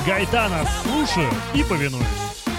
Гайтана слушаю и повинуюсь.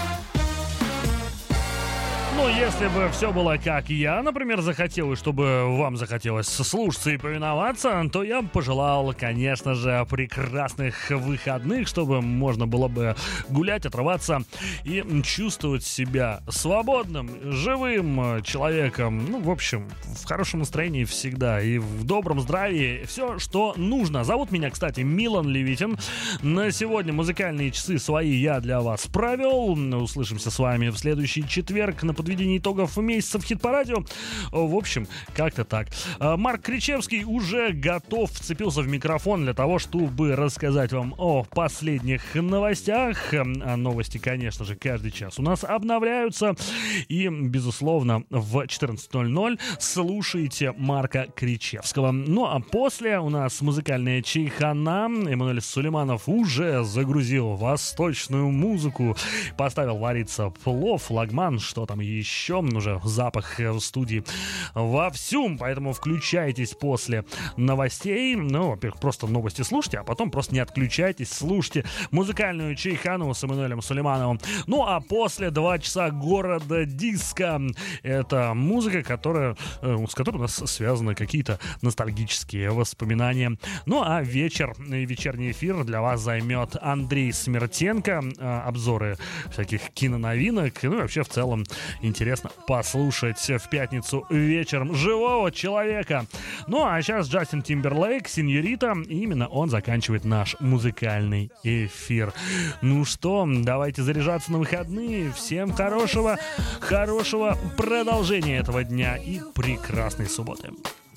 Ну, если бы все было как я, например, захотел, и чтобы вам захотелось слушаться и повиноваться, то я бы пожелал, конечно же, прекрасных выходных, чтобы можно было бы гулять, отрываться и чувствовать себя свободным, живым человеком. Ну, в общем, в хорошем настроении всегда и в добром здравии. Все, что нужно. Зовут меня, кстати, Милан Левитин. На сегодня музыкальные часы свои я для вас провел. Услышимся с вами в следующий четверг на подведение итогов месяца в хит-параде. В общем, как-то так. Марк Кричевский уже готов, вцепился в микрофон для того, чтобы рассказать вам о последних новостях. А новости, конечно же, каждый час у нас обновляются. И, безусловно, в 14:00 слушайте Марка Кричевского. Ну, а после у нас музыкальная чайхана. Эммануэль Сулейманов уже загрузил восточную музыку. Поставил вариться плов, лагман, что там еще. Уже запах в студии вовсю, поэтому включайтесь после новостей. Ну, во-первых, просто новости слушайте, а потом просто не отключайтесь, слушайте музыкальную чайхану с Эммануэлем Сулеймановым. Ну, а после 2 часа города диска. Это музыка, с которой у нас связаны какие-то ностальгические воспоминания. Ну, а вечерний эфир для вас займет Андрей Смертенко. Обзоры всяких киноновинок. Ну, и вообще, в целом, интересно послушать в пятницу вечером живого человека. Ну, а сейчас Джастин Тимберлейк, Сеньорита, и именно он заканчивает наш музыкальный эфир. Ну что, давайте заряжаться на выходные. Всем хорошего продолжения этого дня и прекрасной субботы.